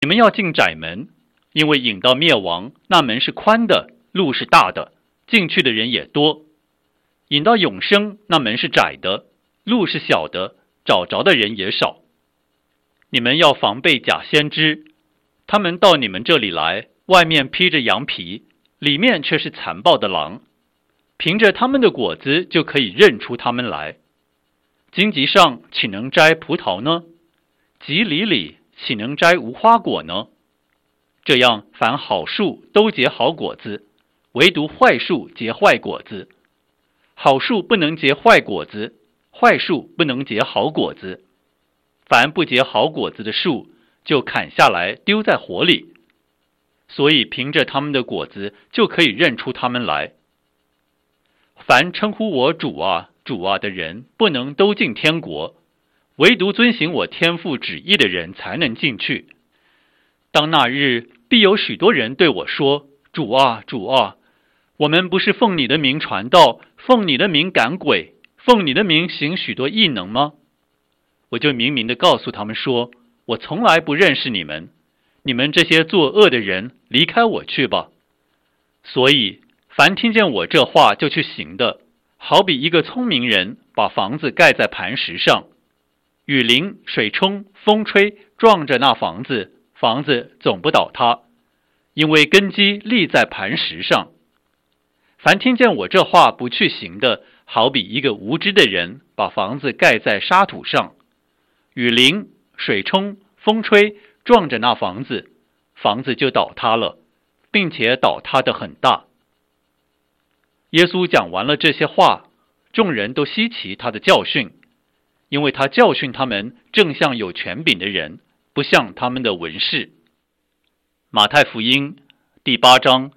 你们要进窄门，因为引到灭亡，那门是宽的，路是大的，进去的人也多；引到永生，那门是窄的，路是小的，找着的人也少。你们要防备假先知，他们到你们这里来，外面披着羊皮，里面却是残暴的狼。凭着他们的果子就可以认出他们来。荆棘上岂能摘葡萄呢？棘藜里岂能摘无花果呢？这样，凡好树都结好果子，唯独坏树结坏果子。好树不能结坏果子，坏树不能结好果子。凡不结好果子的树，就砍下来丢在火里。所以凭着他们的果子就可以认出他们来。凡称呼我主啊主啊的人，不能都进天国，唯独遵行我天父旨意的人才能进去。当那日，必有许多人对我说：主啊主啊，我们不是奉你的名传道，奉你的名赶鬼，奉你的名行许多异能吗？我就明明地告诉他们说：我从来不认识你们，你们这些作恶的人，离开我去吧。所以凡听见我这话就去行的，好比一个聪明人把房子盖在磐石上，雨淋水冲风吹，撞着那房子，房子总不倒塌，因为根基立在磐石上。凡听见我这话不去行的，好比一个无知的人把房子盖在沙土上，雨淋水冲风吹，撞着那房子，房子就倒塌了，并且倒塌得很大。耶稣讲完了这些话，众人都稀奇他的教训，因为他教训他们正像有权柄的人，不像他们的文士。马太福音第8章。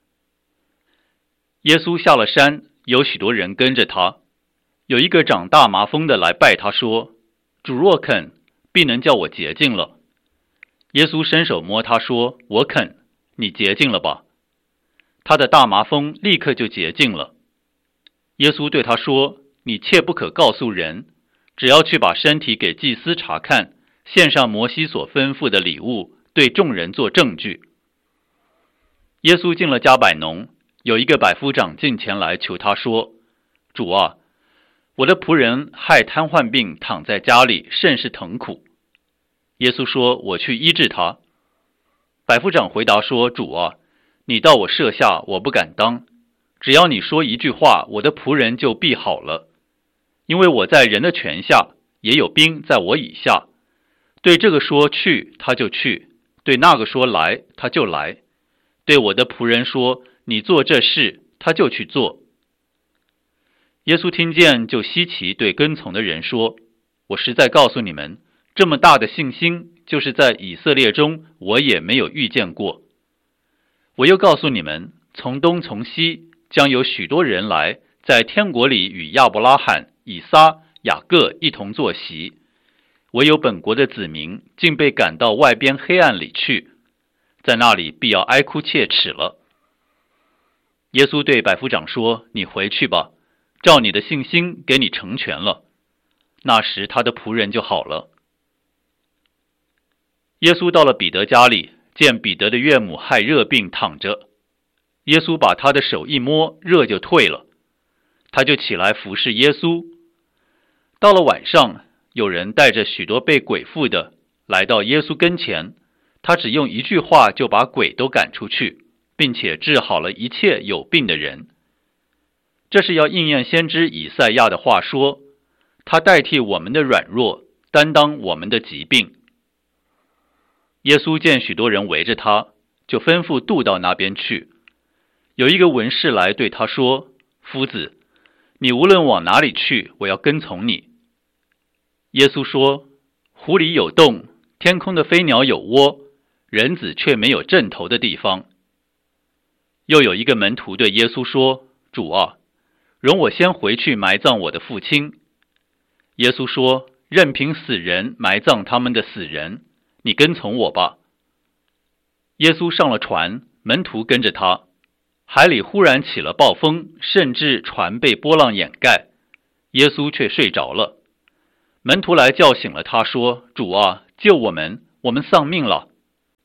耶稣下了山，有许多人跟着他。有一个长大麻风的来拜他说：主若肯，必能叫我洁净了。耶稣伸手摸他说：我肯，你洁净了吧。他的大麻风立刻就洁净了。耶稣对他说：你切不可告诉人，只要去把身体给祭司查看，献上摩西所吩咐的礼物，对众人做证据。耶稣进了加百农，有一个百夫长进前来求他说：主啊，我的仆人害瘫痪病躺在家里，甚是疼苦。耶稣说：我去医治他。百夫长回答说：主啊，你到我舍下，我不敢当，只要你说一句话，我的仆人就必好了。因为我在人的权下，也有兵在我以下，对这个说去，他就去；对那个说来，他就来；对我的仆人说你做这事，他就去做。耶稣听见就稀奇，对跟从的人说：我实在告诉你们，这么大的信心，就是在以色列中我也没有遇见过。我又告诉你们，从东从西将有许多人来，在天国里与亚伯拉罕、以撒、雅各一同坐席，唯有本国的子民竟被赶到外边黑暗里去，在那里必要哀哭切齿了。耶稣对百夫长说：你回去吧，照你的信心给你成全了。那时他的仆人就好了。耶稣到了彼得家里，见彼得的岳母害热病躺着，耶稣把他的手一摸，热就退了，他就起来服侍耶稣。到了晚上，有人带着许多被鬼附的来到耶稣跟前，他只用一句话就把鬼都赶出去，并且治好了一切有病的人。这是要应验先知以赛亚的话说：他代替我们的软弱，担当我们的疾病。耶稣见许多人围着他，就吩咐渡到那边去。有一个文士来对他说：夫子，你无论往哪里去，我要跟从你。耶稣说：湖里有洞，天空的飞鸟有窝，人子却没有枕头的地方。又有一个门徒对耶稣说：主啊，容我先回去埋葬我的父亲。耶稣说：任凭死人埋葬他们的死人，你跟从我吧。耶稣上了船，门徒跟着他。海里忽然起了暴风，甚至船被波浪掩盖，耶稣却睡着了。门徒来叫醒了他，说：主啊，救我们，我们丧命了。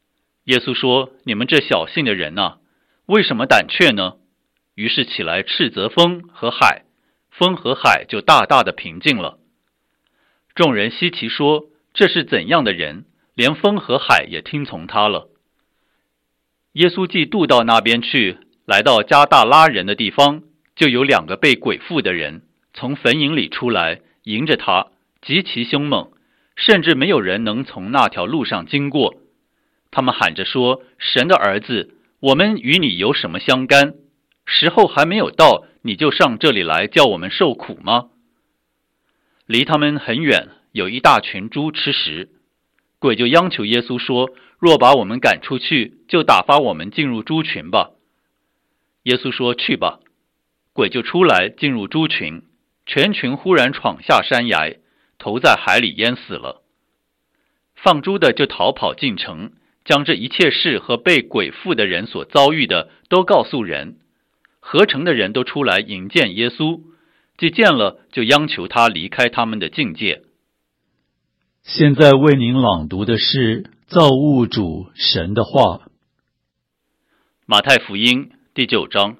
耶稣说：“你们这小信的人啊，为什么胆怯呢？”于是起来斥责风和海，风和海就大大的平静了。众人稀奇说：“这是怎样的人，连风和海也听从他了？”耶稣既渡到那边去，来到加大拉人的地方，就有2个被鬼附的人从坟茔里出来，迎着他，极其凶猛，甚至没有人能从那条路上经过。他们喊着说：“神的儿子，我们与你有什么相干？时候还没有到，你就上这里来叫我们受苦吗？”离他们很远，有一大群猪吃食。鬼就央求耶稣说：“若把我们赶出去，就打发我们进入猪群吧。”耶稣说：“去吧。”鬼就出来进入猪群，全群忽然闯下山崖，投在海里淹死了。放猪的就逃跑进城，将这一切事和被鬼附的人所遭遇的都告诉人。合城的人都出来迎见耶稣，既见了，就央求他离开他们的境界。 现在为您朗读的是造物主神的话。 马太福音第9章。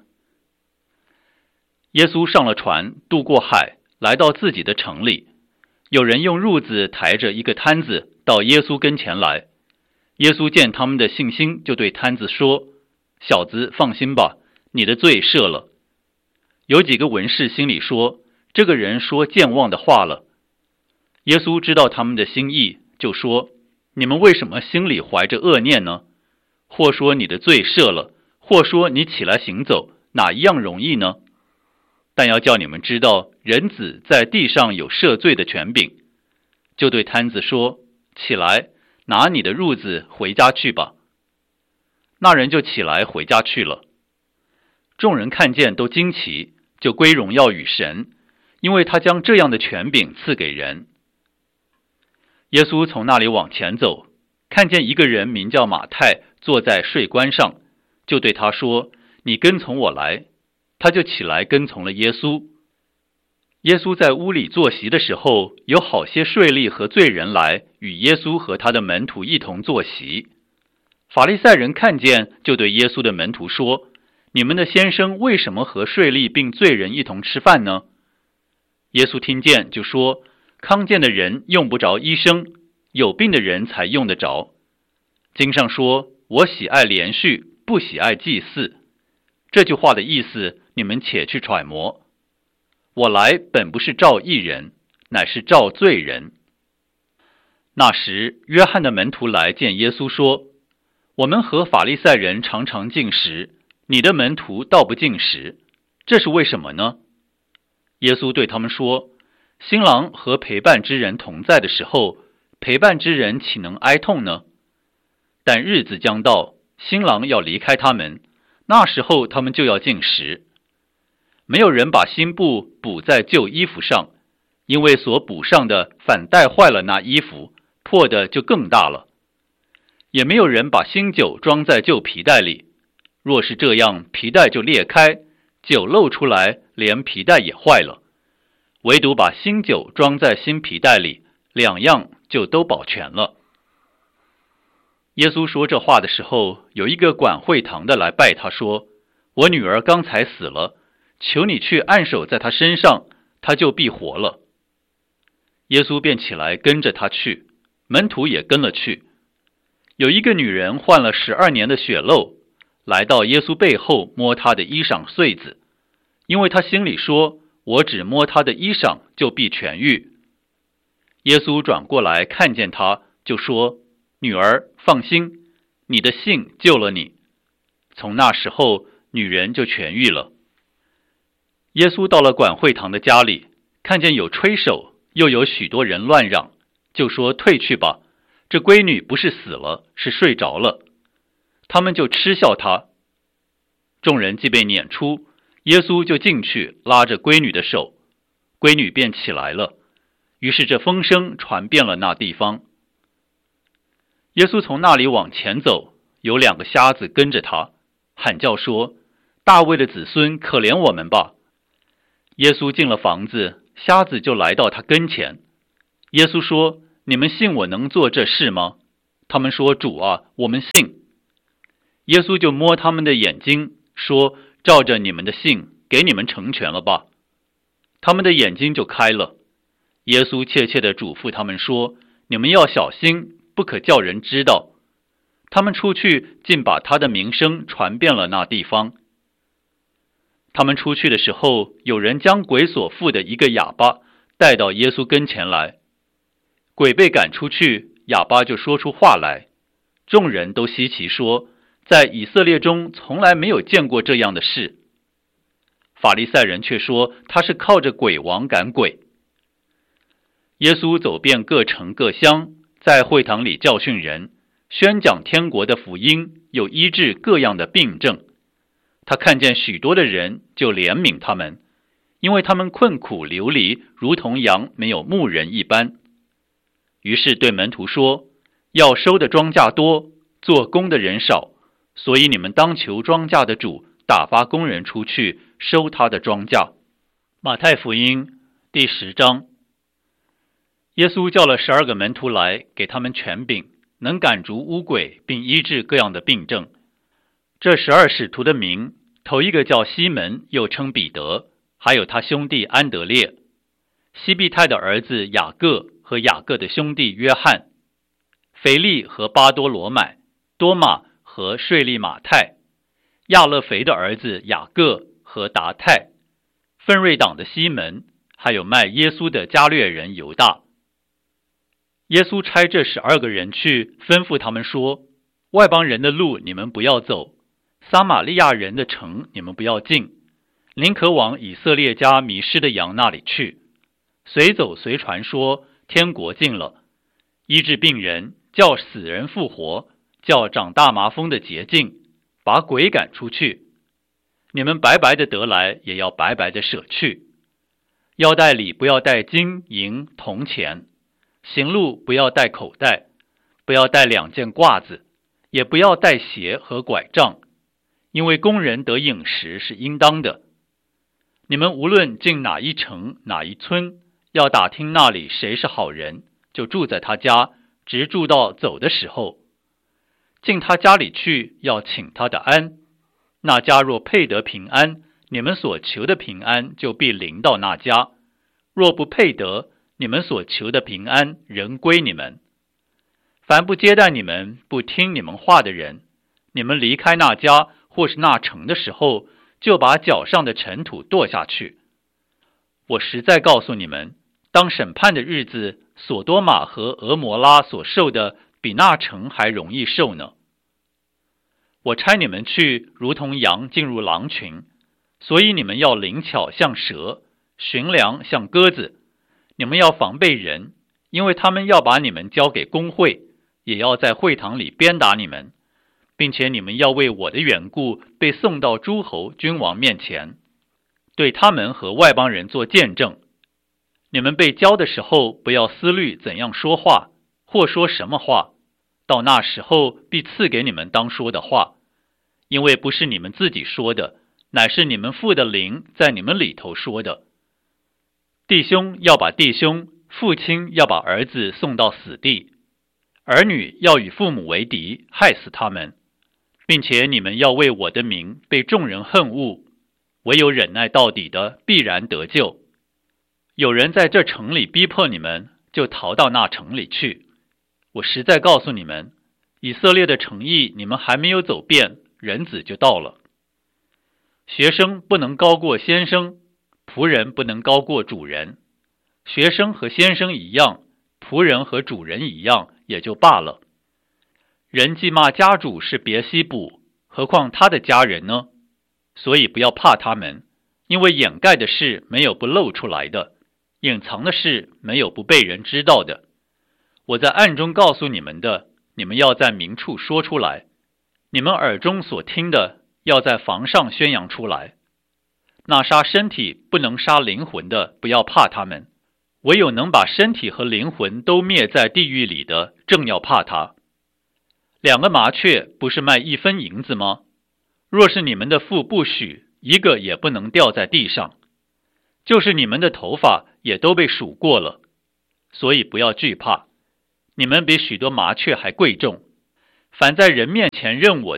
耶稣上了船，渡过海，来到自己的城里。有人用褥子抬着一个摊子到耶稣跟前来。耶稣见他们的信心，就对摊子说：“小子，放心吧，你的罪赦了。”有几个文士心里说：“这个人说健忘的话了。”耶稣知道他们的心意，就说：“你们为什么心里怀着恶念呢？或说你的罪赦了，或说你起来行走，哪一样容易呢？但要叫你们知道，人子在地上有赦罪的权柄。”就对摊子说：“起来，拿你的褥子回家去吧。”那人就起来回家去了。众人看见都惊奇，就归荣耀与神，因为他将这样的权柄赐给人。耶稣从那里往前走，看见一个人名叫马太，坐在税关上，就对他说：“你跟从我来。”他就起来跟从了耶稣。耶稣在屋里坐席的时候，有好些税吏和罪人来与耶稣和他的门徒一同坐席。法利赛人看见，就对耶稣的门徒说：“你们的先生为什么和税吏并罪人一同吃饭呢？”耶稣听见就说：“康健的人用不着医生，有病的人才用得着。经上说，我喜爱连续，不喜爱祭祀。”这句话的意思，你们且去揣摩。我来本不是召义人，乃是召罪人。那时，约翰的门徒来见耶稣说：“我们和法利赛人常常进食，你的门徒倒不进食，这是为什么呢？”耶稣对他们说：“新郎和陪伴之人同在的时候，陪伴之人岂能哀痛呢？但日子将到，新郎要离开他们，那时候他们就要进食。没有人把新布补在旧衣服上，因为所补上的反带坏了那衣服，破的就更大了。也没有人把新酒装在旧皮袋里，若是这样，皮袋就裂开，酒漏出来，连皮袋也坏了。唯独把新酒装在新皮袋里，两样就都保全了。”耶稣说这话的时候，有一个管会堂的来拜他说：“我女儿刚才死了，求你去按手在她身上，她就必活了。”耶稣便起来跟着他去，门徒也跟了去。有一个女人患了12年的血漏，来到耶稣背后摸他的衣裳穗子，因为他心里说：“我只摸他的衣裳，就必痊愈。”耶稣转过来看见他，就说：“女儿，放心，你的信救了你。”从那时候，女人就痊愈了。耶稣到了管会堂的家里，看见有吹手，又有许多人乱嚷，就说：“退去吧，这闺女不是死了，是睡着了。”他们就嗤笑他。众人既被撵出，耶稣就进去拉着闺女的手，闺女便起来了。于是这风声传遍了那地方。耶稣从那里往前走，有2个瞎子跟着他，喊叫说：“大卫的子孙，可怜我们吧！”耶稣进了房子，瞎子就来到他跟前。耶稣说：“你们信我能做这事吗？”他们说：“主啊，我们信。” 耶稣就摸他们的眼睛，说：照着你们的信，给你们成全了吧。他们的眼睛就开了。耶稣切切地嘱咐他们说：你们要小心，不可叫人知道。他们出去，竟把他的名声传遍了那地方。他们出去的时候，有人将鬼所附的一个哑巴带到耶稣跟前来。鬼被赶出去，哑巴就说出话来。众人都稀奇说，在以色列中从来没有见过这样的事。法利赛人却说，他是靠着鬼王赶鬼。耶稣走遍各城各乡，在会堂里教训人，宣讲天国的福音，又医治各样的病症。他看见许多的人，就怜悯他们，因为他们困苦流离，如同羊没有牧人一般。于是对门徒说，要收的庄稼多，做工的人少，所以你们当求庄稼的主打发工人出去收他的庄稼。马太福音第10章。耶稣叫了12个门徒来，给他们权柄，能赶逐污鬼，并医治各样的病症。这12使徒的名，头一个叫西门，又称彼得，还有他兄弟安德烈，西庇太的儿子雅各和雅各的兄弟约翰，腓力和巴多罗买，多马和税利马太，亚勒腓的儿子雅各和达太，奋锐党的西门，还有卖耶稣的加略人犹大。耶稣差这12个人去，吩咐他们说，外邦人的路你们不要走，撒玛利亚人的城你们不要进，宁可往以色列家迷失的羊那里去。随走随传说，天国近了，医治病人，叫死人复活，叫长大麻风的洁净，把鬼赶出去。你们白白的得来，也要白白的舍去。腰带里不要带金银铜钱，行路不要带口袋，不要带2件褂子，也不要带鞋和拐杖，因为工人得饮食是应当的。你们无论进哪一城哪一村，要打听那里谁是好人，就住在他家，直住到走的时候。进他家里去，要请他的安。那家若配得平安，你们所求的平安就必临到那家；若不配得，你们所求的平安仍归你们。凡不接待你们、不听你们话的人，你们离开那家或是那城的时候，就把脚上的尘土跺下去。我实在告诉你们，当审判的日子，索多玛和俄摩拉所受的，比那城还容易受呢。我差你们去，如同羊进入狼群，所以你们要灵巧像蛇，驯良像鸽子。你们要防备人，因为他们要把你们交给公会，也要在会堂里鞭打你们，并且你们要为我的缘故被送到诸侯君王面前，对他们和外邦人做见证。你们被交的时候，不要思虑怎样说话，或说什么话，到那时候必赐给你们当说的话，因为不是你们自己说的，乃是你们父的灵在你们里头说的。弟兄要把弟兄，父亲要把儿子送到死地，儿女要与父母为敌，害死他们，并且你们要为我的名被众人恨恶，唯有忍耐到底的必然得救。有人在这城里逼迫你们，就逃到那城里去。我实在告诉你们，以色列的城邑你们还没有走遍，人子就到了。学生不能高过先生，仆人不能高过主人。学生和先生一样，仆人和主人一样，也就罢了。人既骂家主是别西卜，何况他的家人呢？所以不要怕他们，因为掩盖的事没有不露出来的，隐藏的事没有不被人知道的。我在暗中告诉你们的，你们要在明处说出来；你们耳中所听的，要在房上宣扬出来。那杀身体不能杀灵魂的，不要怕他们；唯有能把身体和灵魂都灭在地狱里的，正要怕他。2个麻雀不是卖1分银子吗？若是你们的父不许，一个也不能掉在地上。就是你们的头发也都被数过了，所以不要惧怕，你们比许多麻雀还贵重。凡在人面前认我的，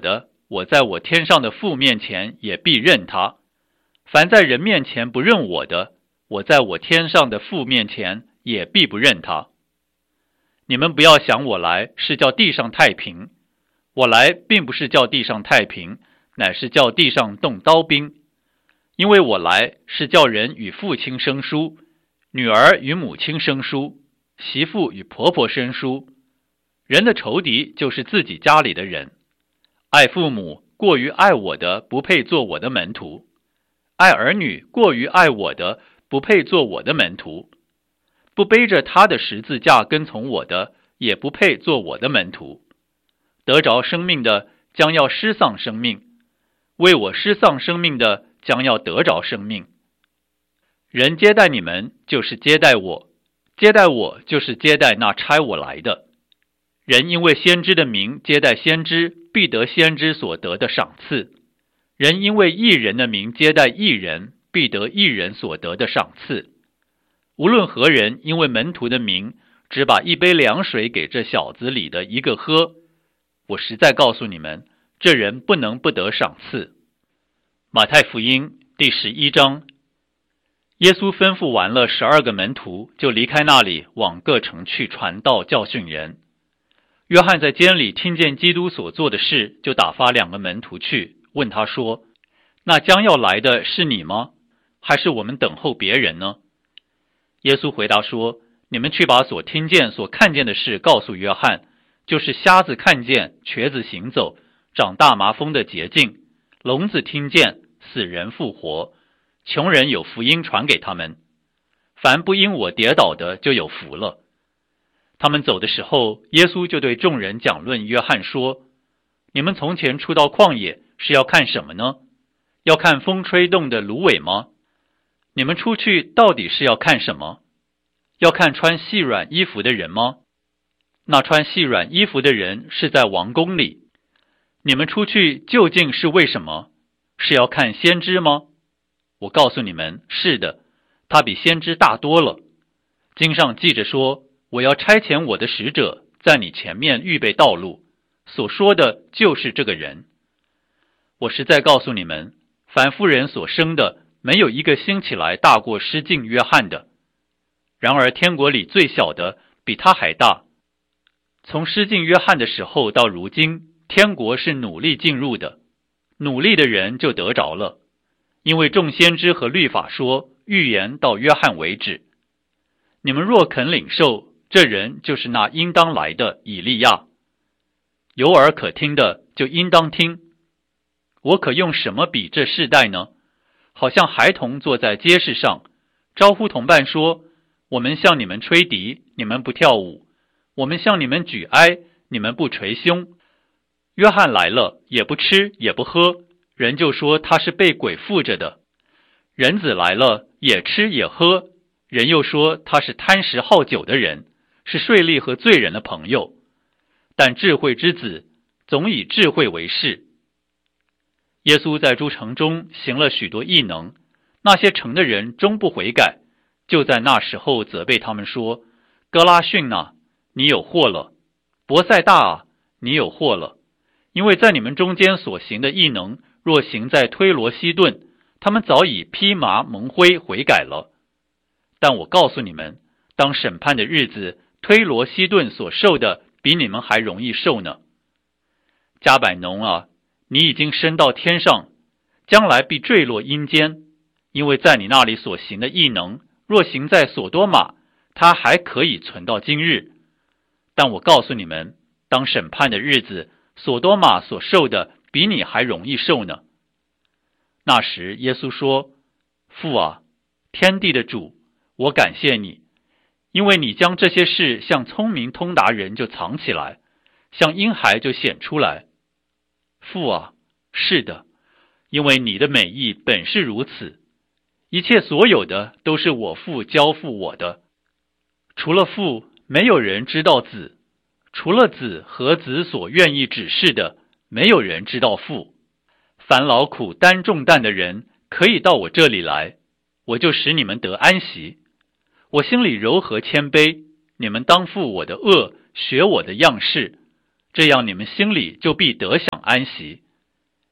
我在我天上的父面前也必认他；凡在人面前不认我的，我在我天上的父面前也必不认他。你们不要想我来是叫地上太平，我来并不是叫地上太平，乃是叫地上动刀兵。因为我来是叫人与父亲生疏，女儿与母亲生疏，媳妇与婆婆生疏。人的仇敌就是自己家里的人。爱父母过于爱我的，不配做我的门徒；爱儿女过于爱我的，不配做我的门徒；不背着他的十字架跟从我的，也不配做我的门徒。得着生命的将要失丧生命，为我失丧生命的将要得着生命。人接待你们，就是接待我；接待我，就是接待那差我来的。人因为先知的名接待先知，必得先知所得的赏赐；人因为义人的名接待义人，必得义人所得的赏赐。无论何人因为门徒的名，只把一杯凉水给这小子里的一个喝，我实在告诉你们，这人不能不得赏赐。马太福音第11章。耶稣吩咐完了12个门徒，就离开那里，往各城去传道教训人。约翰在监里听见基督所做的事，就打发2个门徒去，问他说：那将要来的是你吗？还是我们等候别人呢？耶稣回答说：你们去把所听见所看见的事告诉约翰，就是瞎子看见，瘸子行走，长大麻风的洁净，聋子听见，死人复活，穷人有福音传给他们。凡不因我跌倒的，就有福了。他们走的时候，耶稣就对众人讲论约翰说：你们从前出到旷野是要看什么呢？要看风吹动的芦苇吗？你们出去到底是要看什么？要看穿细软衣服的人吗？那穿细软衣服的人是在王宫里。你们出去究竟是为什么？是要看先知吗？我告诉你们，是的，他比先知大多了。经上记着说，我要差遣我的使者在你前面预备道路，所说的就是这个人。我实在告诉你们，凡妇人所生的，没有一个兴起来大过施浸约翰的。然而天国里最小的比他还大。从施浸约翰的时候到如今，天国是努力进入的，努力的人就得着了。因为众先知和律法说，预言到约翰为止。你们若肯领受，这人就是那应当来的以利亚。有耳可听的就应当听。我可用什么比这世代呢？好像孩童坐在街市上，招呼同伴说：我们向你们吹笛，你们不跳舞；我们向你们举哀，你们不捶胸。约翰来了，也不吃也不喝，人就说他是被鬼附着的。人子来了，也吃也喝，人又说他是贪食好酒的人，是税吏和罪人的朋友。但智慧之子总以智慧为事。耶稣在诸城中行了许多异能，那些城的人终不悔改，就在那时候责备他们说：哥拉汛啊，你有祸了；伯赛大啊，你有祸了。因为在你们中间所行的异能，若行在推罗西顿，他们早已披麻蒙灰悔改了。但我告诉你们，当审判的日子，推罗西顿所受的比你们还容易受呢。加百农啊，你已经升到天上，将来必坠落阴间，因为在你那里所行的异能，若行在所多玛，它还可以存到今日。但我告诉你们，当审判的日子，所多玛所受的比你还容易受呢。那时耶稣说：父啊，天地的主，我感谢你，因为你将这些事向聪明通达人就藏起来，向婴孩就显出来。父啊，是的，因为你的美意本是如此。一切所有的都是我父交付我的。除了父，没有人知道子；除了子和子所愿意指示的，没有人知道父。凡劳苦担重担的人，可以到我这里来，我就使你们得安息。我心里柔和谦卑，你们当负我的恶，学我的样式，这样你们心里就必得享安息。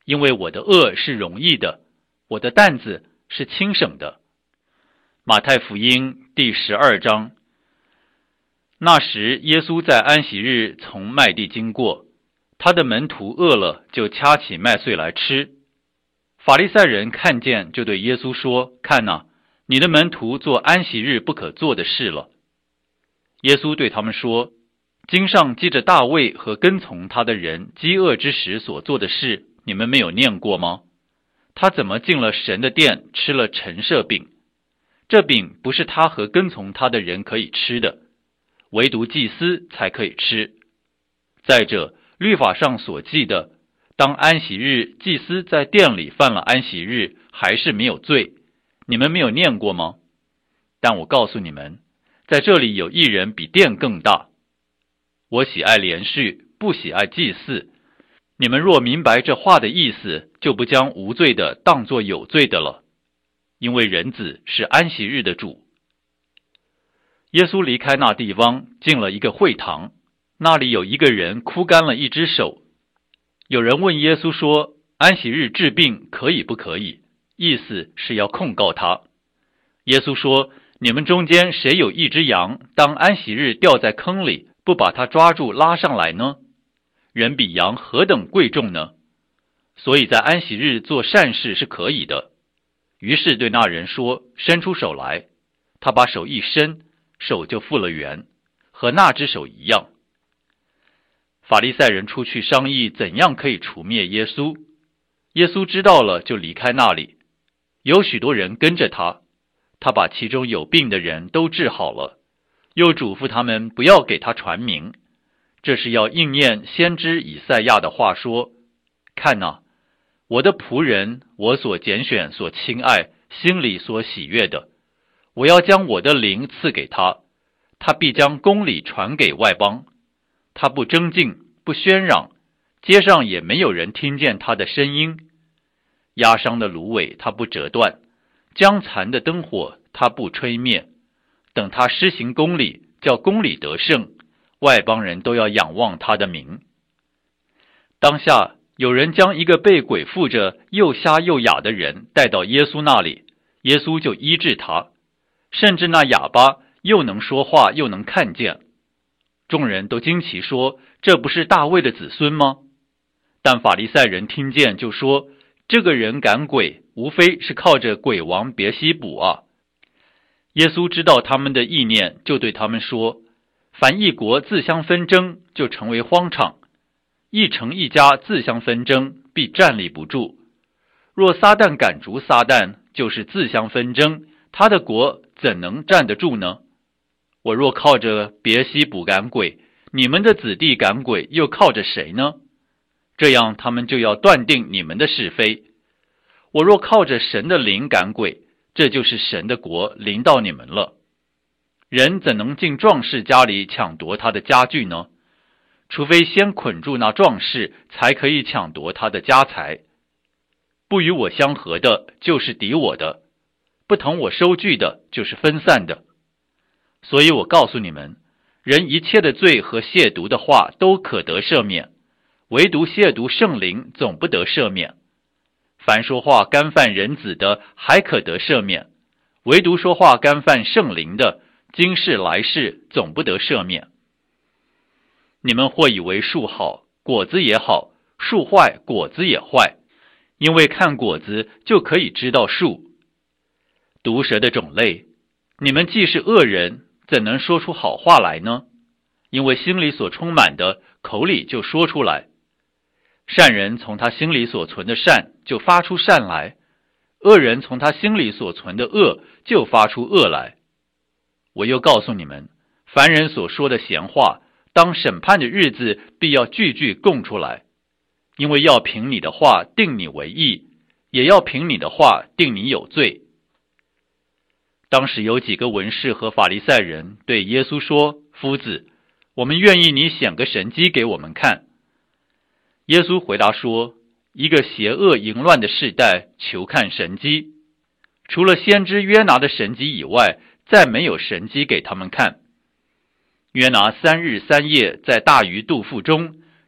因为我的轭是容易的，我的担子是轻省的。马太福音第12章。那时耶稣在安息日从麦地经过，他的门徒饿了，就掐起麦穗来吃。法利赛人看见，就对耶稣说：看哪，你的门徒做安息日不可做的事了。耶稣对他们说：经上记着大卫和跟从他的人饥饿之时所做的事，你们没有念过吗？他怎么进了神的殿，吃了陈设饼？这饼不是他和跟从他的人可以吃的，唯独祭司才可以吃。再者，律法上所记的，当安息日祭司在殿里犯了安息日，还是没有罪，你们没有念过吗？但我告诉你们，在这里有一人比殿更大。我喜爱连续，不喜爱祭祀。你们若明白这话的意思，就不将无罪的当作有罪的了，因为人子是安息日的主。耶稣离开那地方，进了一个会堂，那里有一个人枯干了一只手。有人问耶稣说：安息日治病可以不可以？意思是要控告他。耶稣说：你们中间谁有一只羊，当安息日掉在坑里，不把它抓住拉上来呢？人比羊何等贵重呢？所以在安息日做善事是可以的。于是对那人说：伸出手来。他把手一伸，手就复了原，和那只手一样。法利赛人出去商议怎样可以除灭耶稣。耶稣知道了，就离开那里。有许多人跟着他，他把其中有病的人都治好了，又嘱咐他们不要给他传名。这是要应验先知以赛亚的话说：看哪，我的仆人，我所拣选所亲爱，心里所喜悦的，我要将我的灵赐给他，他必将公理传给外邦。他不争竞，不喧嚷，街上也没有人听见他的声音。压伤的芦苇他不折断，将残的灯火他不吹灭。等他施行公理，叫公理得胜，外邦人都要仰望他的名。当下有人将一个被鬼附着又瞎又哑的人带到耶稣那里，耶稣就医治他，甚至那哑巴又能说话又能看见。众人都惊奇说：这不是大卫的子孙吗？但法利赛人听见就说：这个人赶鬼，无非是靠着鬼王别西卜啊。耶稣知道他们的意念，就对他们说：凡一国自相纷争，就成为荒场；一城一家自相纷争，必站立不住。若撒旦赶逐撒旦，就是自相纷争，他的国怎能站得住呢？我若靠着别西卜赶鬼，你们的子弟赶鬼又靠着谁呢？这样他们就要断定你们的是非。我若靠着神的灵赶鬼，这就是神的国临到你们了。人怎能进壮士家里抢夺他的家具呢？除非先捆住那壮士，才可以抢夺他的家财。不与我相合的，就是敌我的；不同我收据的，就是分散的。所以我告诉你们，人一切的罪和亵渎的话都可得赦免，唯独亵渎圣灵总不得赦免。凡说话干犯人子的，还可得赦免，唯独说话干犯圣灵的，今世来世总不得赦免。你们或以为树好，果子也好；树坏，果子也坏。因为看果子就可以知道树。毒蛇的种类，你们既是恶人，怎能说出好话来呢？因为心里所充满的，口里就说出来。善人从他心里所存的善，就发出善来；恶人从他心里所存的恶，就发出恶来。我又告诉你们，凡人所说的闲话，当审判的日子，必要句句供出来。因为要凭你的话定你为义，也要凭你的话定你有罪。当时有几个文士和法利赛人对耶稣说：夫子，我们愿意你显个神迹给我们看。耶稣回答说：一个邪恶淫乱的世代求看神迹，除了先知约拿的神迹以外，再没有神迹给他们看。约拿3日3夜在大鱼肚腹中，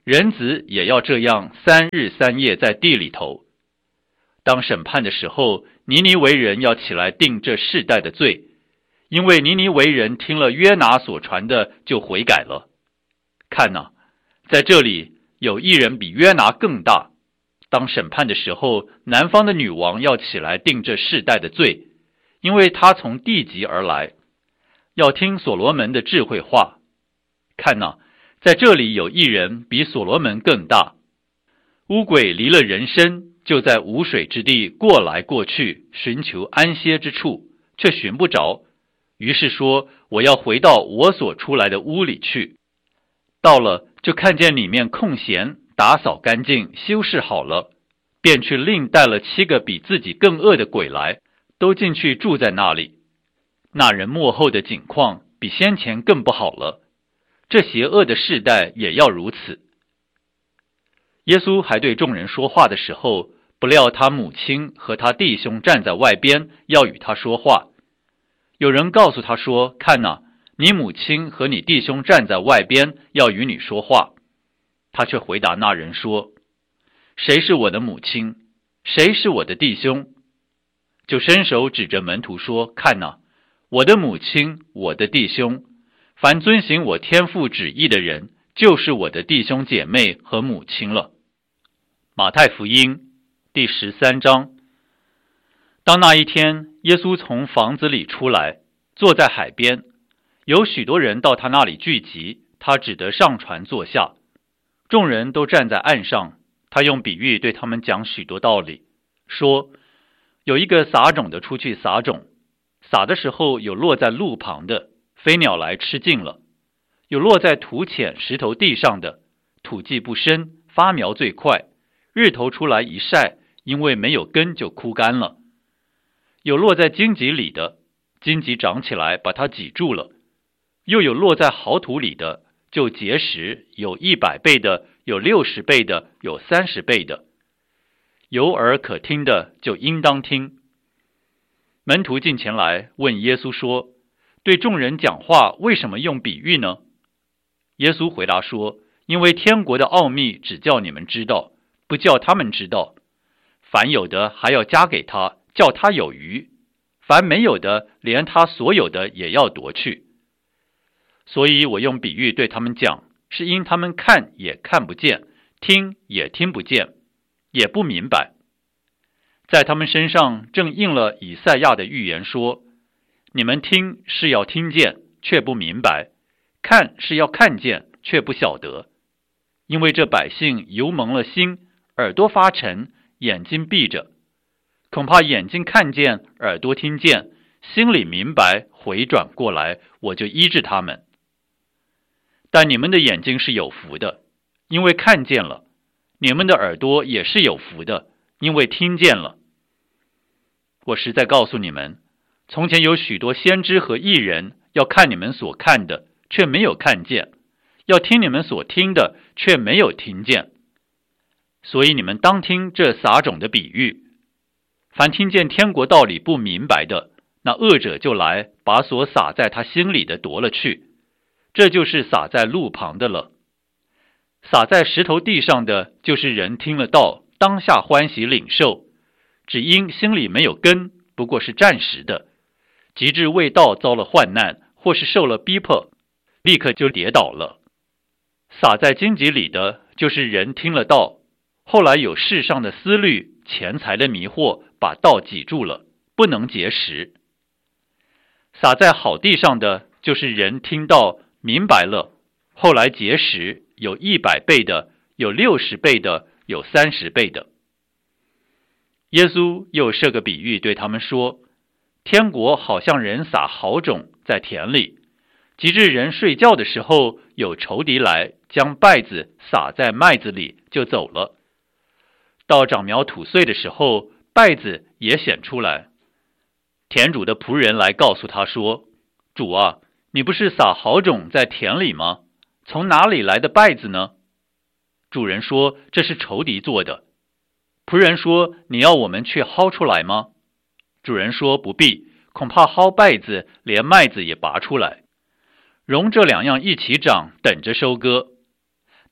人子也要这样3日3夜在地里头。当审判的时候，尼尼微人要起来定这世代的罪，因为尼尼微人听了约拿所传的就悔改了。看哪，在这里有一人比约拿更大。当审判的时候，南方的女王要起来定这世代的罪，因为她从地极而来，要听所罗门的智慧话。看哪，在这里有一人比所罗门更大。乌鬼离了人身，就在无水之地过来过去，寻求安歇之处，却寻不着。于是说，我要回到我所出来的屋里去。到了，就看见里面空闲，打扫干净，修饰好了，便去另带了7个比自己更恶的鬼来，都进去住在那里。那人末后的景况比先前更不好了。这邪恶的世代也要如此。耶稣还对众人说话的时候，不料他母亲和他弟兄站在外边，要与他说话。有人告诉他说，看哪，你母亲和你弟兄站在外边，要与你说话。他却回答那人说，谁是我的母亲？谁是我的弟兄？就伸手指着门徒说，看哪，我的母亲，我的弟兄，凡遵行我天父旨意的人，就是我的弟兄姐妹和母亲了。马太福音第13章。当那一天，耶稣从房子里出来，坐在海边，有许多人到他那里聚集，他只得上船坐下。众人都站在岸上，他用比喻对他们讲许多道理，说，有一个撒种的出去撒种，撒的时候有落在路旁的，飞鸟来吃尽了；有落在土浅石头地上的，土迹不深，发苗最快，日头出来一晒，因为没有根就枯干了；有落在荆棘里的，荆棘长起来把它挤住了；又有落在好土里的，就结实，有100倍的，有60倍的，有30倍的。有耳可听的就应当听。门徒进前来问耶稣说，对众人讲话为什么用比喻呢？耶稣回答说，因为天国的奥秘只叫你们知道，不叫他们知道。凡有的还要加给他，叫他有余；凡没有的，连他所有的也要夺去。所以我用比喻对他们讲，是因他们看也看不见，听也听不见，也不明白。在他们身上正应了以赛亚的预言说，你们听是要听见，却不明白；看是要看见，却不晓得。因为这百姓油蒙了心，耳朵发沉，眼睛闭着，恐怕眼睛看见，耳朵听见，心里明白，回转过来，我就医治他们。但你们的眼睛是有福的，因为看见了；你们的耳朵也是有福的，因为听见了。我实在告诉你们，从前有许多先知和义人，要看你们所看的，却没有看见；要听你们所听的，却没有听见。所以你们当听这撒种的比喻。凡听见天国道理不明白的，那恶者就来，把所撒在他心里的夺了去。这就是撒在路旁的了。撒在石头地上的，就是人听了道，当下欢喜领受，只因心里没有根，不过是暂时的，及至为道遭了患难，或是受了逼迫，立刻就跌倒了。撒在荆棘里的，就是人听了道，后来有世上的思虑、钱财的迷惑，把道挤住了，不能结实。撒在好地上的，就是人听道明白了，后来结实，有100倍的，有60倍的，有30倍的。耶稣又设个比喻对他们说，天国好像人撒好种在田里，及至人睡觉的时候，有仇敌来，将稗子撒在麦子里，就走了。到长苗吐穗的时候，稗子也显出来。田主的仆人来告诉他说，主啊，你不是撒好种在田里吗？从哪里来的稗子呢？主人说，这是仇敌做的。仆人说，你要我们去薅出来吗？主人说，不必，恐怕薅稗子，连麦子也拔出来。容这2样一起长，等着收割。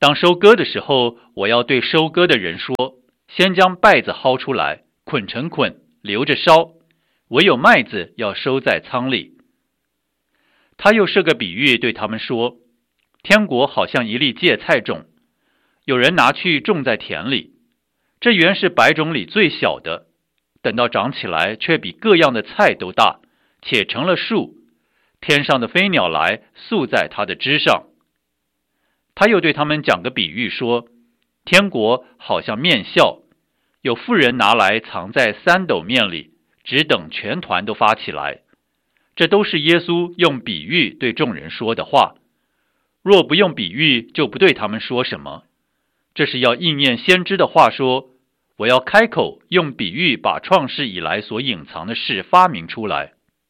当收割的时候，我要对收割的人说，先将稗子薅出来，捆成捆，留着烧，唯有麦子要收在仓里。他又设个比喻对他们说，天国好像一粒芥菜种，有人拿去种在田里，这原是百种里最小的，等到长起来，却比各样的菜都大，且成了树，天上的飞鸟来宿在它的枝上。他又对他们讲个比喻说，天国好像面酵，有妇人拿来藏在3斗面里，只等全团都发起来。这都是耶稣用比喻对众人说的话。若不用比喻，就不对他们说什么。这是要应验先知的话说，我要开口用比喻把创世以来所隐藏的事发明出来。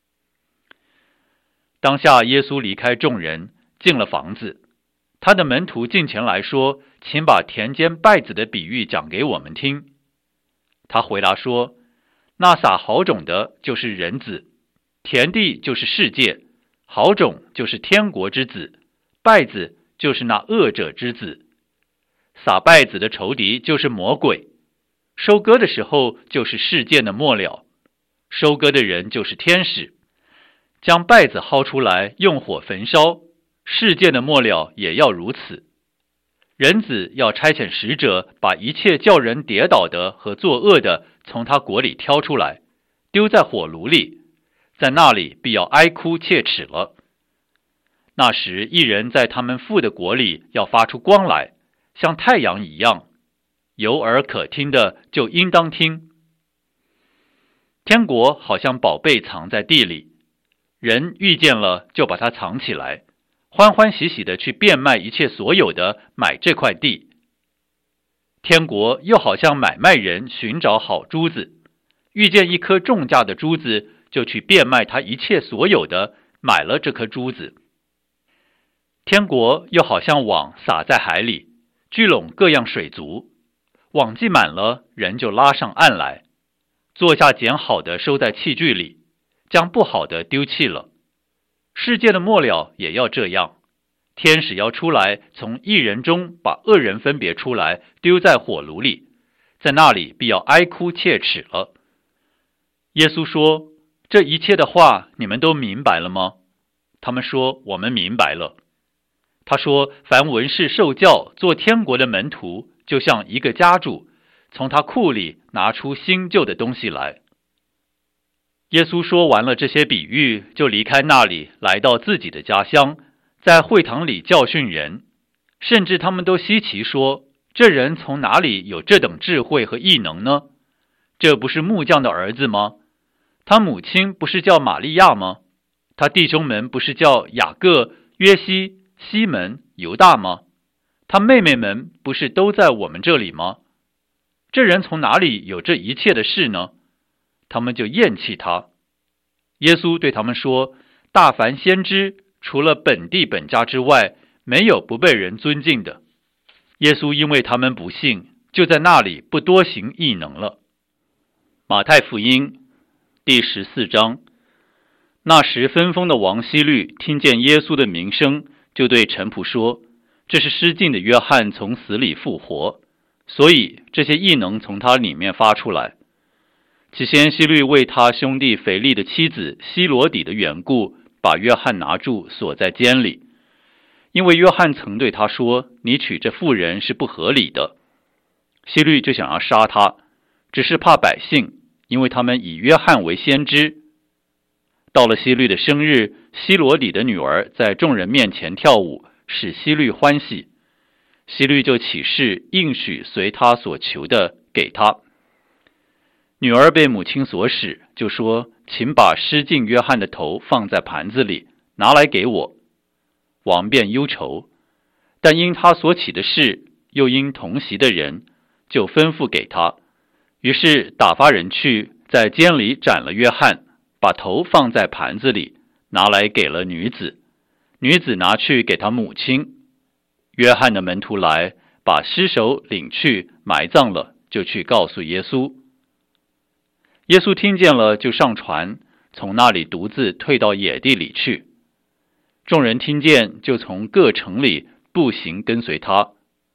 当下耶稣离开众人，进了房子。他的门徒进前来说，请把田间稗子的比喻讲给我们听。他回答说，那撒好种的就是人子，田地就是世界，好种就是天国之子，稗子就是那恶者之子。撒稗子的仇敌就是魔鬼，收割的时候就是世界的末了，收割的人就是天使。将稗子薅出来，用火焚烧，世界的末了也要如此。人子要差遣使者，把一切叫人跌倒的和作恶的从他国里挑出来，丢在火炉里，在那里必要哀哭切齿了。那时一人在他们父的国里要发出光来，像太阳一样，有耳可听的就应当听。天国好像宝贝藏在地里，人遇见了就把它藏起来，欢欢喜喜的去变卖一切所有的，买这块地。天国又好像买卖人寻找好珠子，遇见一颗重价的珠子，就去变卖他一切所有的，买了这颗珠子。天国又好像网撒在海里，聚拢各样水族，网系满了，人就拉上岸来，坐下捡好的收在器具里，将不好的丢弃了。世界的末了也要这样，天使要出来，从一人中把恶人分别出来，丢在火炉里，在那里必要哀哭切齿了。耶稣说，这一切的话你们都明白了吗？他们说，我们明白了。他说，凡文士受教做天国的门徒，就像一个家主，从他库里拿出新旧的东西来。耶稣说完了这些比喻，就离开那里，来到自己的家乡，在会堂里教训人，甚至他们都稀奇说，这人从哪里有这等智慧和异能呢？这不是木匠的儿子吗？他母亲不是叫玛利亚吗？他弟兄们不是叫雅各、约西、西门、犹大吗？他妹妹们不是都在我们这里吗？这人从哪里有这一切的事呢？他们就厌弃他。耶稣对他们说，大凡先知，除了本地本家之外，没有不被人尊敬的。耶稣因为他们不信，就在那里不多行异能了。马太福音第14章。那时分封的王希律听见耶稣的名声，就对臣仆说，这是失禁的约翰从死里复活，所以这些异能从他里面发出来。起先希律为他兄弟腓力的妻子希罗底的缘故，把约翰拿住，锁在监里。因为约翰曾对他说，你娶这妇人是不合理的。希律就想要杀他，只是怕百姓，因为他们以约翰为先知。到了希律的生日，希罗底的女儿在众人面前跳舞，使希律欢喜。希律就起誓应许随他所求的给他。女儿被母亲所使，就说，请把失禁约翰的头放在盘子里，拿来给我。王便忧愁，但因他所起的事，又因同席的人，就吩咐给他。于是打发人去，在监里斩了约翰，把头放在盘子里，拿来给了女子。女子拿去给他母亲。约翰的门徒来，把尸首领去埋葬了，就去告诉耶稣。耶稣听见了，就上船，从那里独自退到野地里去。众人听见，就从各城里步行跟随他。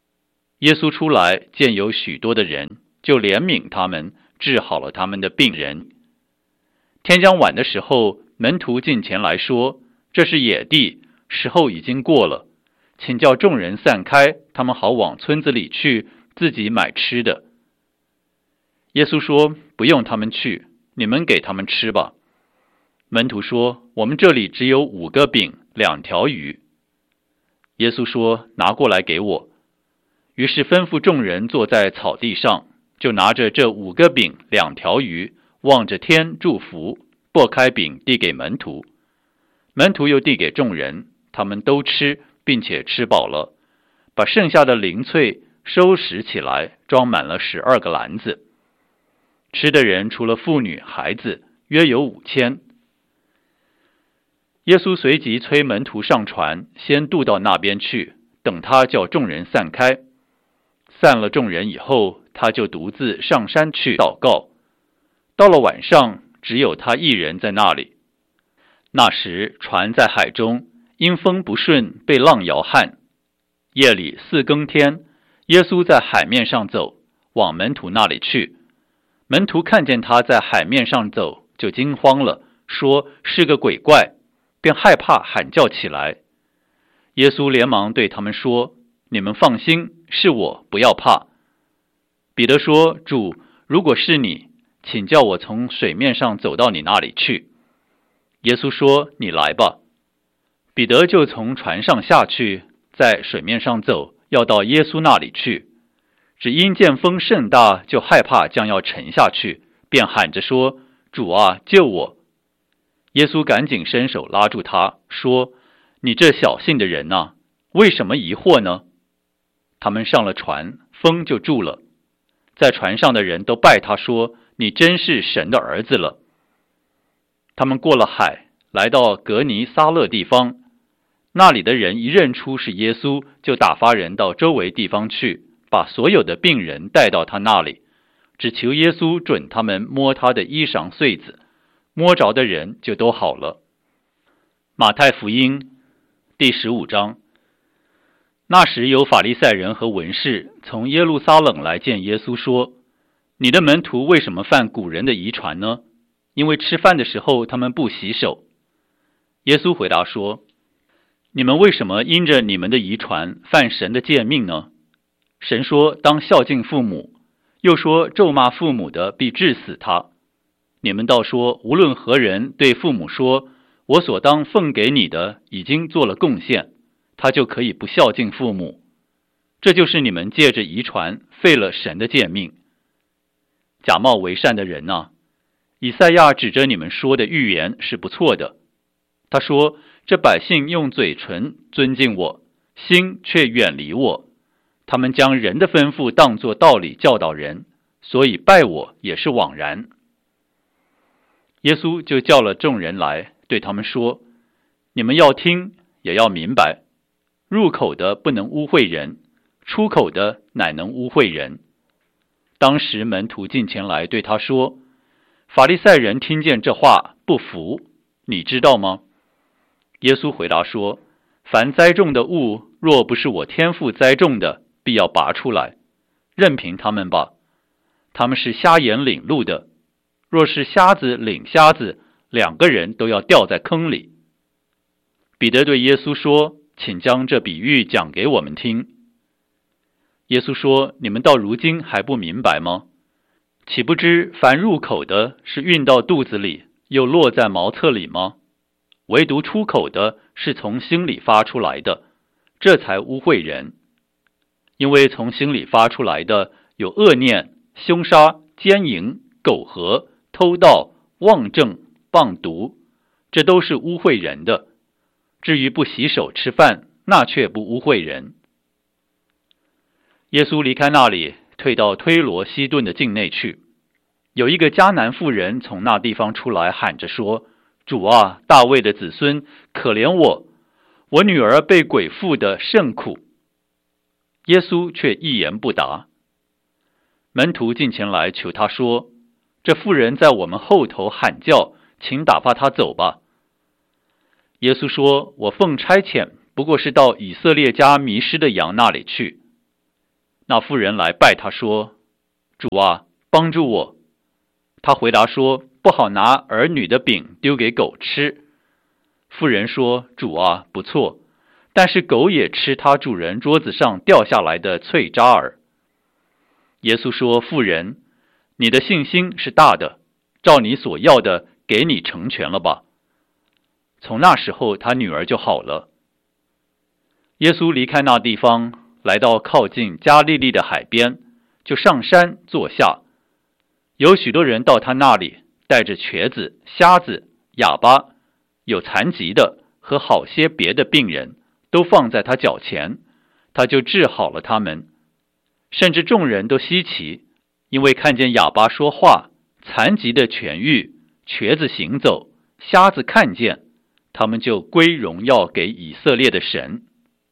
耶稣出来，见有许多的人，就怜悯他们，治好了他们的病人。天将晚的时候，门徒进前来说：这是野地，时候已经过了，请叫众人散开，他们好往村子里去，自己买吃的。耶稣说：不用他们去，你们给他们吃吧。门徒说：我们这里只有5个饼2条鱼。耶稣说：拿过来给我。于是吩咐众人坐在草地上，就拿着这5个饼2条鱼，望着天祝福，擘开饼递给门徒，门徒又递给众人，他们都吃，并且吃饱了，把剩下的零碎收拾起来，装满了12个篮子。吃的人除了妇女孩子，约有5000。耶稣随即催门徒上船，先渡到那边去，等他叫众人散开。散了众人以后，他就独自上山去祷告。到了晚上，只有他一人在那里。那时船在海中，因风不顺，被浪摇撼。夜里4更天，耶稣在海面上走，往门徒那里去。门徒看见他在海面上走，就惊慌了，说是个鬼怪，便害怕喊叫起来。耶稣连忙对他们说：你们放心，是我，不要怕。彼得说：主，如果是你，请叫我从水面上走到你那里去。耶稣说：你来吧。彼得就从船上下去，在水面上走，要到耶稣那里去。只因见风甚大，就害怕将要沉下去，便喊着说：主啊，救我！耶稣赶紧伸手拉住他，说：你这小信的人啊，为什么疑惑呢？他们上了船，风就住了。在船上的人都拜他说：你真是神的儿子了。他们过了海，来到格尼撒勒地方，那里的人一认出是耶稣，就打发人到周围地方去，把所有的病人带到他那里，只求耶稣准他们摸他的衣裳穗子，摸着的人就都好了。马太福音第15章。那时有法利赛人和文士从耶路撒冷来见耶稣，说：你的门徒为什么犯古人的遗传呢？因为吃饭的时候他们不洗手。耶稣回答说：你们为什么因着你们的遗传犯神的诫命呢？神说当孝敬父母，又说咒骂父母的必治死他。你们倒说无论何人对父母说：我所当奉给你的已经做了贡献，他就可以不孝敬父母。这就是你们借着遗传废了神的诫命。假冒为善的人啊，以赛亚指着你们说的预言是不错的。他说：这百姓用嘴唇尊敬我，心却远离我。他们将人的吩咐当作道理教导人，所以拜我也是枉然。耶稣就叫了众人来，对他们说：你们要听，也要明白，入口的不能污秽人，出口的乃能污秽人。当时门徒进前来对他说：法利赛人听见这话不服，你知道吗？耶稣回答说：凡栽种的物，若不是我天父栽种的，必要拔出来，任凭他们吧。他们是瞎眼领路的，若是瞎子领瞎子，2个人都要掉在坑里。彼得对耶稣说：请将这比喻讲给我们听。耶稣说：你们到如今还不明白吗？岂不知凡入口的是运到肚子里，又落在茅厕里吗？唯独出口的是从心里发出来的，这才污秽人。因为从心里发出来的有恶念、凶杀、奸淫、苟合、偷盗、妄证、谤毒，这都是污秽人的。至于不洗手吃饭，那却不污秽人。耶稣离开那里，退到推罗西顿的境内去。有一个迦南妇人从那地方出来，喊着说：主啊，大卫的子孙，可怜我，我女儿被鬼附得甚苦。耶稣却一言不答。门徒进前来求他说：这妇人在我们后头喊叫，请打发她走吧。耶稣说：我奉差遣，不过是到以色列家迷失的羊那里去。 那妇人来拜他说：主啊，帮助我。他回答说：不好拿儿女的饼丢给狗吃。妇人说：主啊，不错，但是狗也吃他主人桌子上掉下来的脆渣儿。耶稣说：妇人，你的信心是大的，照你所要的给你成全了吧。从那时候他女儿就好了。耶稣离开那地方，来到靠近加利利的海边，就上山坐下。有许多人到他那里，带着瘸子、瞎子、哑巴，有残疾的和好些别的病人，都放在他脚前，他就治好了他们。甚至众人都稀奇，因为看见哑巴说话，残疾的痊愈，瘸子行走，瞎子看见，他们就归荣耀给以色列的神。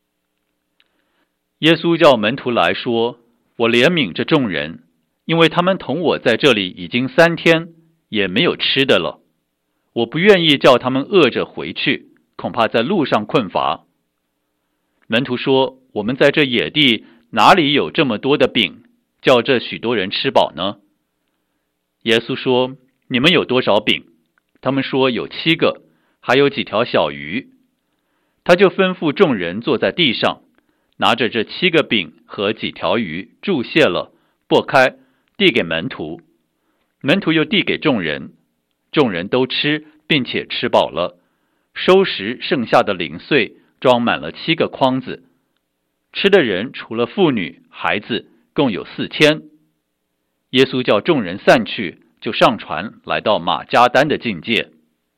耶稣叫门徒来说：我怜悯这众人，因为他们同我在这里已经3天，也没有吃的了。我不愿意叫他们饿着回去，恐怕在路上困乏。门徒说：我们在这野地哪里有这么多的饼，叫这许多人吃饱呢？耶稣说：你们有多少饼？他们说有7个，还有几条小鱼。他就吩咐众人坐在地上，拿着这7个饼和几条鱼，注谢了，擘开，递给门徒。门徒又递给众人，众人都吃，并且吃饱了，收拾剩下的零碎，装满了7个筐子。吃的人除了妇女、孩子，共有4000。耶稣叫众人散去，就上船来到马加丹的境界。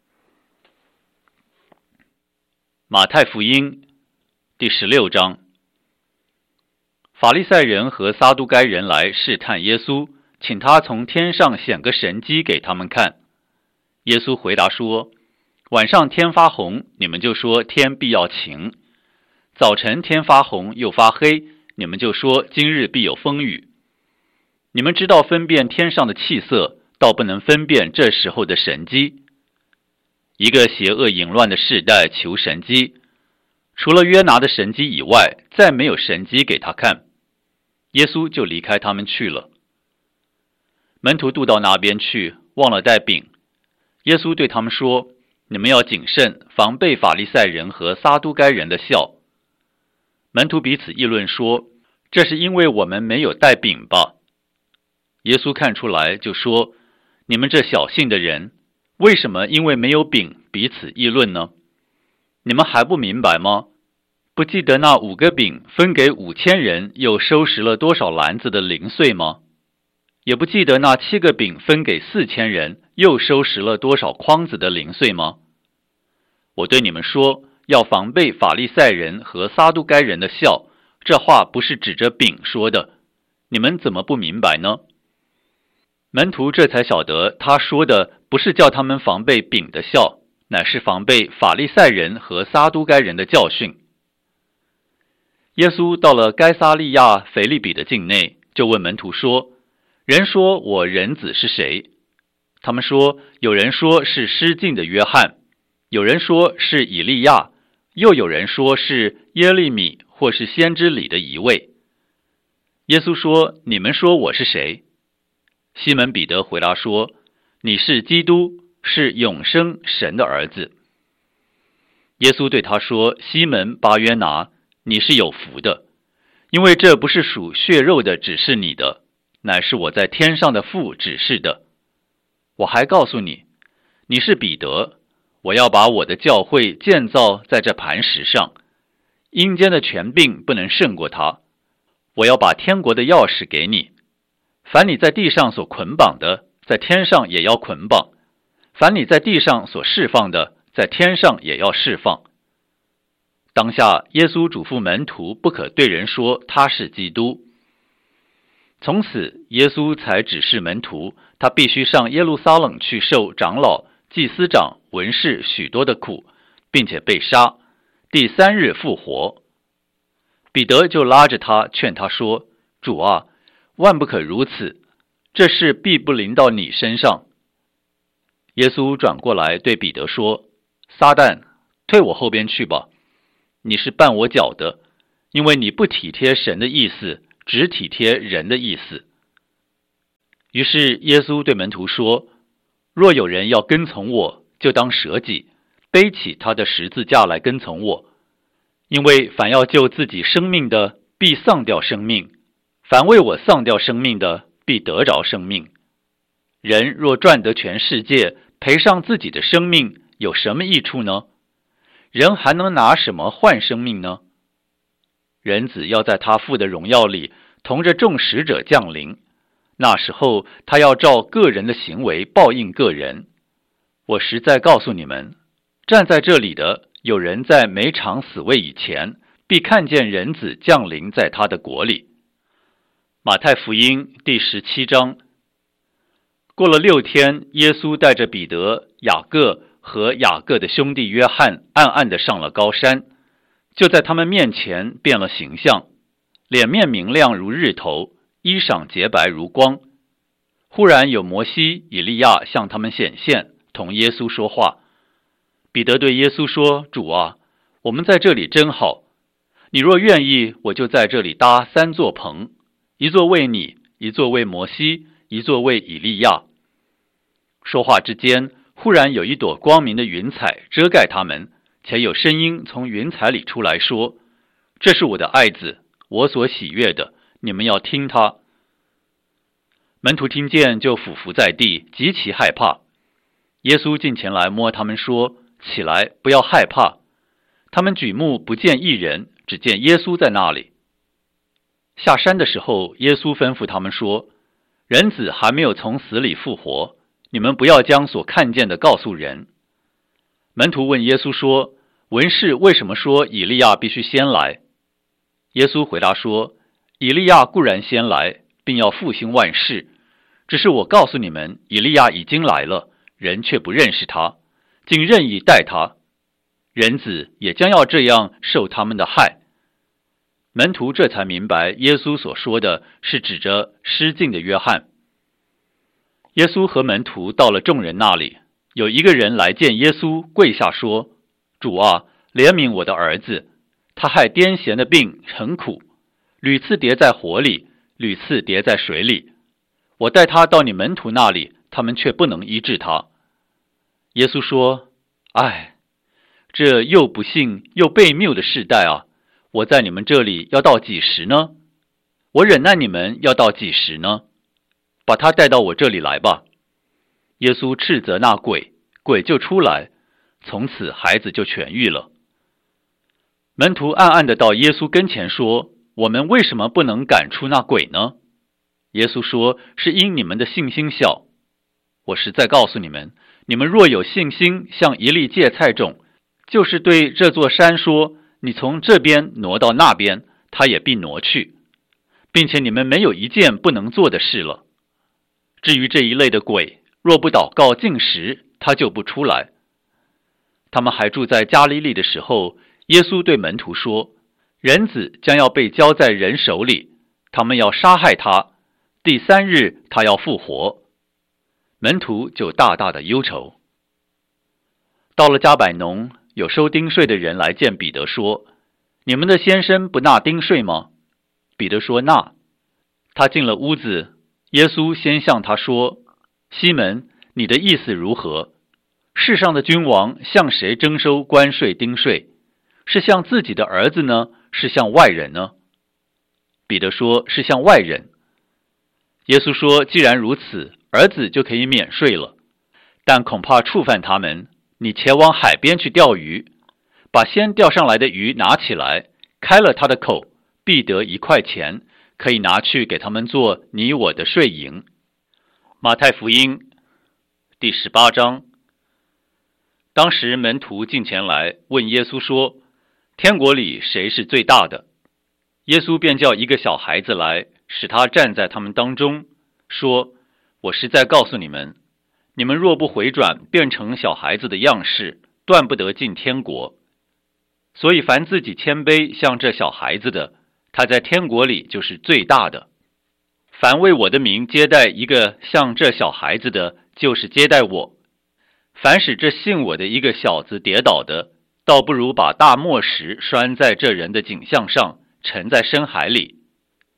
马太福音第16章。法利赛人和撒都该人来试探耶稣，请他从天上显个神迹给他们看。耶稣回答说：晚上天发红，你们就说天必要晴；早晨天发红又发黑，你们就说今日必有风雨。你们知道分辨天上的气色，倒不能分辨这时候的神迹。一个邪恶淫乱的世代求神迹，除了约拿的神迹以外，再没有神迹给他看。耶稣就离开他们去了。门徒渡到那边去，忘了带饼。耶稣对他们说：你们要谨慎，防备法利赛人和撒都该人的酵。门徒彼此议论说：这是因为我们没有带饼吧？耶稣看出来，就说：你们这小信的人，为什么因为没有饼彼此议论呢？你们还不明白吗？不记得那5个饼分给5000人，又收拾了多少篮子的零碎吗？也不记得那7个饼分给4000人，又收拾了多少筐子的零碎吗？我对你们说，要防备法利赛人和撒都该人的酵。这话不是指着饼说的，你们怎么不明白呢？门徒这才晓得，他说的不是叫他们防备饼的酵，乃是防备法利赛人和撒都该人的教训。耶稣到了该撒利亚腓利比的境内，就问门徒说：人说我人子是谁？他们说：有人说是失禁的约翰，有人说是以利亚，又有人说是耶利米或是先知里的一位。耶稣说：你们说我是谁？西门彼得回答说：你是基督，是永生神的儿子。耶稣对他说：西门巴约拿，你是有福的，因为这不是属血肉的指示你的，乃是我在天上的父指示的。我还告诉你，你是彼得，我要把我的教会建造在这磐石上，阴间的权柄不能胜过它。我要把天国的钥匙给你，凡你在地上所捆绑的，在天上也要捆绑；凡你在地上所释放的，在天上也要释放。当下耶稣嘱咐门徒，不可对人说他是基督。从此耶稣才指示门徒，他必须上耶路撒冷去受长老、祭司长、文士许多的苦，并且被杀，第3日复活。彼得就拉着他劝他说：主啊，万不可如此，这事必不临到你身上。耶稣转过来对彼得说：撒旦，退我后边去吧，你是绊我脚的，因为你不体贴神的意思， 只体贴人的意思。于是耶稣对门徒说，若有人要跟从我，就当舍己，背起他的十字架来跟从我。因为凡要救自己生命的，必丧掉生命；凡为我丧掉生命的，必得着生命。人若赚得全世界，赔上自己的生命，有什么益处呢？人还能拿什么换生命呢？人子要在他父的荣耀里，同着众使者降临。那时候，他要照个人的行为报应个人。我实在告诉你们，站在这里的有人在没尝死味以前，必看见人子降临在他的国里。马太福音第17章。过了6天，耶稣带着彼得、雅各和雅各的兄弟约翰，暗暗地上了高山，就在他们面前变了形象，脸面明亮如日头，衣裳洁白如光。忽然有摩西、以利亚向他们显现，同耶稣说话。彼得对耶稣说，主啊，我们在这里真好，你若愿意，我就在这里搭3座棚，一座为你，一座为摩西，一座为以利亚。说话之间，忽然有一朵光明的云彩遮盖他们，且有声音从云彩里出来说，这是我的爱子，我所喜悦的，你们要听他。门徒听见就俯伏在地，极其害怕。耶稣近前来摸他们说，起来，不要害怕。他们举目不见一人，只见耶稣在那里。下山的时候，耶稣吩咐他们说，人子还没有从死里复活，你们不要将所看见的告诉人。门徒问耶稣说，文士为什么说以利亚必须先来？耶稣回答说，以利亚固然先来，并要复兴万事，只是我告诉你们，以利亚已经来了，人却不认识他，竟任意待他。人子也将要这样受他们的害。门徒这才明白耶稣所说的是指着失禁的约翰。耶稣和门徒到了众人那里，有一个人来见耶稣，跪下说，主啊，怜悯我的儿子，他害癫痫的病很苦，屡次跌在火里，屡次跌在水里。我带他到你门徒那里，他们却不能医治他。耶稣说，唉，这又不幸又悖谬的世代啊，我在你们这里要到几时呢？我忍耐你们要到几时呢？把他带到我这里来吧。耶稣斥责那鬼，鬼就出来，从此孩子就痊愈了。门徒暗暗地到耶稣跟前说，我们为什么不能赶出那鬼呢？耶稣说，是因你们的信心小。我实在告诉你们，你们若有信心像一粒芥菜种，就是对这座山说，你从这边挪到那边，它也必挪去，并且你们没有一件不能做的事了。至于这一类的鬼，若不祷告禁食，他就不出来。他们还住在加利利的时候，耶稣对门徒说，人子将要被交在人手里，他们要杀害他，第3日他要复活。门徒就大大的忧愁。到了加百农，有收丁税的人来见彼得说，你们的先生不纳丁税吗？彼得说纳。他进了屋子，耶稣先向他说，西门，你的意思如何？世上的君王向谁征收关税丁税？是向自己的儿子呢，是向外人呢？彼得说，是向外人。耶稣说，既然如此，儿子就可以免税了，但恐怕触犯他们，你前往海边去钓鱼，把先钓上来的鱼拿起来，开了他的口，必得1块钱，可以拿去给他们做你我的税银。马太福音第18章。当时门徒进前来问耶稣说，天国里谁是最大的？耶稣便叫一个小孩子来，使他站在他们当中，说，我实在告诉你们，你们若不回转，变成小孩子的样式，断不得进天国。所以凡自己谦卑像这小孩子的，他在天国里就是最大的。凡为我的名接待一个像这小孩子的，就是接待我。凡使这信我的一个小子跌倒的，倒不如把大磨石拴在这人的颈项上，沉在深海里。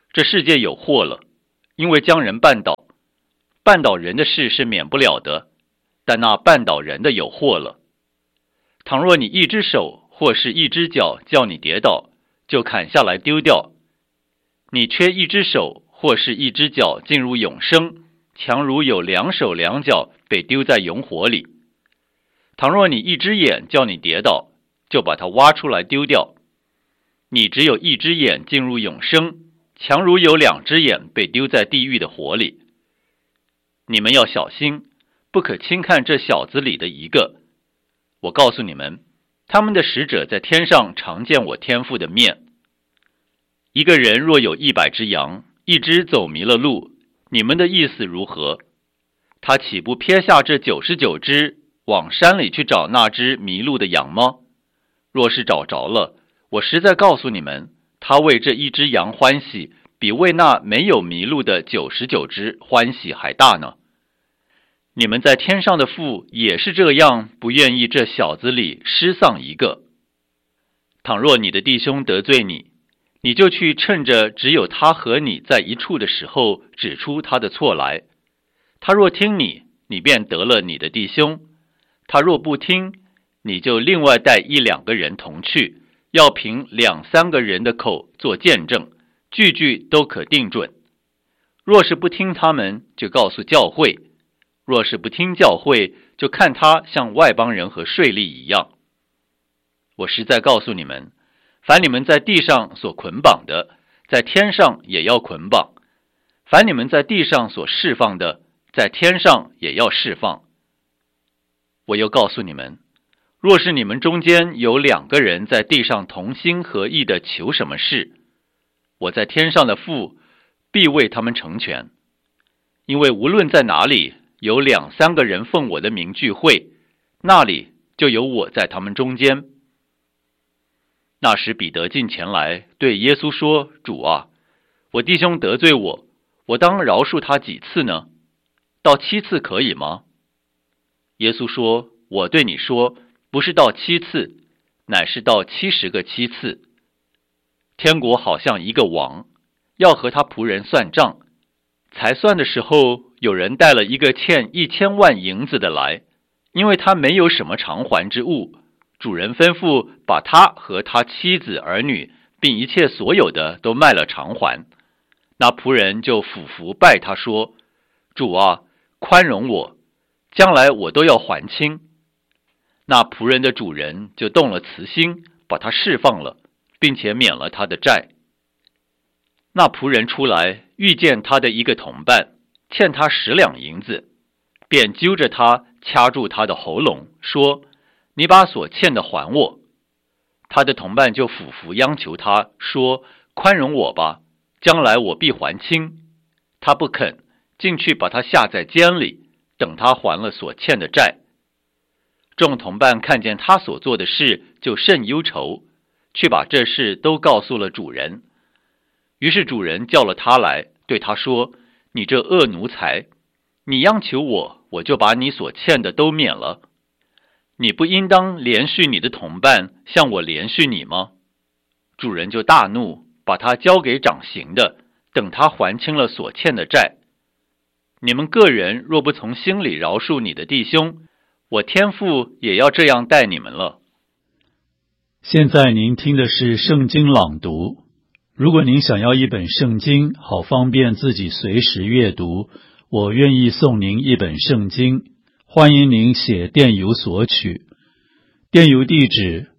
这世界有祸了，因为将人绊倒。绊倒人的事是免不了的，但那绊倒人的有祸了。倘若你一只手或是一只脚叫你跌倒，就砍下来丢掉。你缺一只手或是一只脚进入永生，强如有两手两脚被丢在永火里。倘若你一只眼叫你跌倒，就把它挖出来丢掉。你只有一只眼进入永生，强如有两只眼被丢在地狱的火里。你们要小心，不可轻看这小子里的一个。我告诉你们，他们的使者在天上常见我天父的面。一个人若有100只羊，一只走迷了路，你们的意思如何？他岂不撇下这99只，往山里去找那只迷路的羊吗？若是找着了，我实在告诉你们，他为这一只羊欢喜，比为那没有迷路的99只欢喜还大呢。你们在天上的父也是这样，不愿意这小子里失丧一个。倘若你的弟兄得罪你，你就去趁着只有他和你在一处的时候，指出他的错来。他若听你，你便得了你的弟兄；他若不听，你就另外带1、2个人同去，要凭2、3个人的口做见证，句句都可定准。若是不听他们，就告诉教会；若是不听教会，就看他像外邦人和税吏一样。我实在告诉你们，凡你们在地上所捆绑的，在天上也要捆绑；凡你们在地上所释放的，在天上也要释放。我又告诉你们，若是你们中间有2个人在地上同心合意的求什么事，我在天上的父必为他们成全。因为无论在哪里有2、3个人奉我的名聚会，那里就有我在他们中间。那时彼得进前来对耶稣说，主啊，我弟兄得罪我，我当饶恕他几次呢？到7次可以吗？耶稣说，我对你说，不是到7次，乃是到70个7次。天国好像一个王，要和他仆人算账，才算的时候，有人带了一个欠1000万银子的来，因为他没有什么偿还之物，主人吩咐把他和他妻子儿女并一切所有的都卖了偿还。那仆人就俯伏拜他说，主啊，宽容我，将来我都要还清。那仆人的主人就动了慈心，把他释放了，并且免了他的债。那仆人出来，遇见他的一个同伴欠他10两银子，便揪着他，掐住他的喉咙，说，你把所欠的还我。他的同伴就俯伏央求他说，宽容我吧，将来我必还清。他不肯，进去把他下在监里，等他还了所欠的债。众同伴看见他所做的事，就甚忧愁，去把这事都告诉了主人。于是主人叫了他来，对他说，你这恶奴才，你央求我，我就把你所欠的都免了。你不应当连续你的同伴，像我连续你吗？主人就大怒，把他交给掌刑的，等他还清了所欠的债。你们个人若不从心里饶恕你的弟兄，我天父也要这样待你们了。 现在您听的是圣经朗读。如果您想要一本圣经，好方便自己随时阅读，我愿意送您一本圣经，欢迎您写电邮索取。电邮地址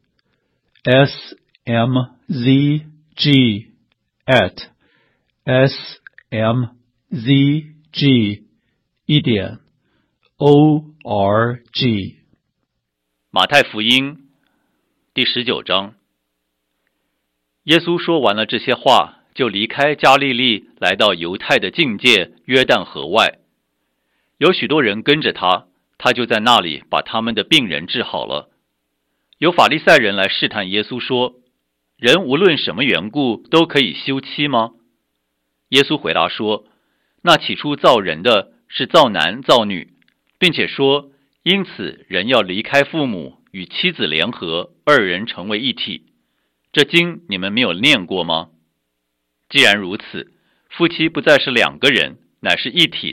smzg@smzg.org。 马太福音第19章。耶稣说完了这些话，就离开加利利，来到犹太的境界约旦河外。有许多人跟着他，他就在那里把他们的病人治好了。有法利赛人来试探耶稣说，人无论什么缘故都可以休妻吗？耶稣回答说，那起初造人的是造男造女，并且说，因此人要离开父母，与妻子联合，2人成为一体。这经你们没有念过吗？既然如此， 夫妻不再是两个人，乃是一体